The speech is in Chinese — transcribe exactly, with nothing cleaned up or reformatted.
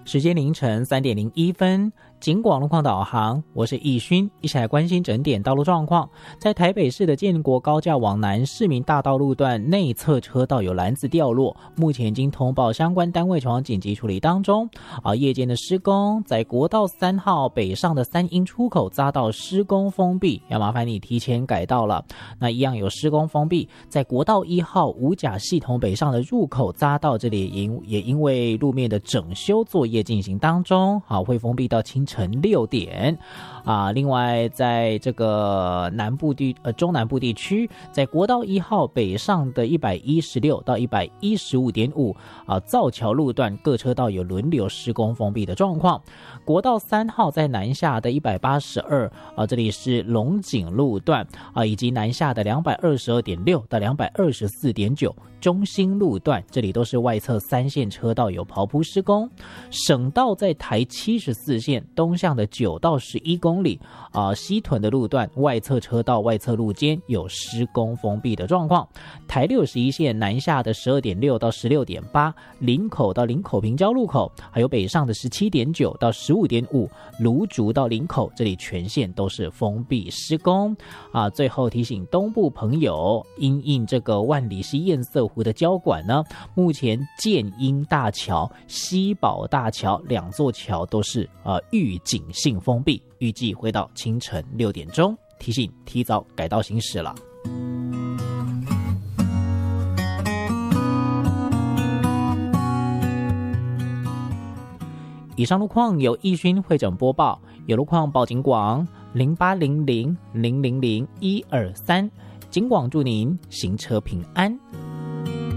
时间凌晨三点零一分，警广路况导航，我是易勋，一起来关心整点道路状况。在台北市的建国高架往南市民大道路段内侧车道有篮子掉落，目前已经通报相关单位前往紧急处理当中。而夜间的施工，在国道三号北上的三鶯出口匝道施工封闭，要麻烦你提前改道了。那一样有施工封闭，在国道一号五甲系统北上的入口匝道，这里因也因为路面的整修作业进行当中，好，会封闭到清晨六点啊。另外，在这个南部地呃中南部地区，在国道一号北上的一百一十六到一百一十五点五啊，造桥路段各车道有轮流施工封闭的状况。国道三号在南下的一百八十二啊，这里是龙井路段啊，以及南下的两百二十二点六到两百二十四点九。中兴路段，这里都是外侧三线车道有刨铺施工。省道在台七十四线东向的九到十一公里啊、呃，西屯的路段外侧车道外侧路肩有施工封闭的状况。台六十一线南下的十二点六到十六点八，林口到林口平交路口，还有北上的十七点九到十五点五，芦竹到林口，这里全线都是封闭施工啊。最后提醒东部朋友，因应这个万里溪堰塞湖的交管呢，目前建英大桥、西宝大桥两座桥都是呃预警性封闭，预计会到清晨六点钟，提醒提早改道行驶了。以上路况由易勋会诊播报，有路况报警广零八零零零零零一二三，警广祝您行车平安。